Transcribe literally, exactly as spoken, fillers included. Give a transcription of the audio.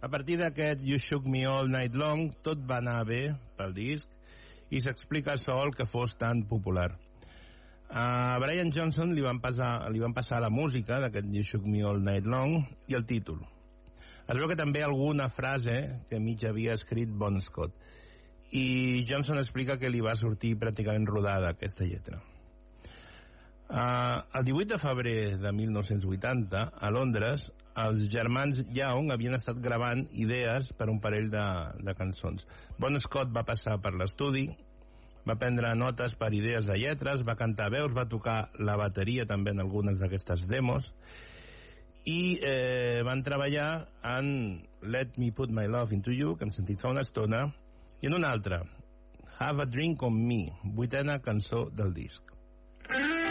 A partir d'aquest You Shook Me All Night Long, tot va anar bé pel disc i s'explica sol que fos tan popular. A Brian Johnson li van passar, li van passar la música d'aquest You Shook Me All Night Long i el títol. Es veu que també alguna frase que mig havia escrit Bon Scott. I Johnson explica que li va sortir pràcticament rodada aquesta lletra. Uh, el divuit de febrer de mil nou-cents vuitanta, a Londres, els germans Young havien estat gravant idees per un parell de, de cançons. Bon Scott va passar per l'estudi, va prendre notes per idees de lletres, va cantar veus, va tocar la bateria també en algunes d'aquestes demos, i eh, van treballar en Let Me Put My Love Into You, que hem sentit fa una estona, i en una altra, Have a Drink on Me, vuitena cançó del disc.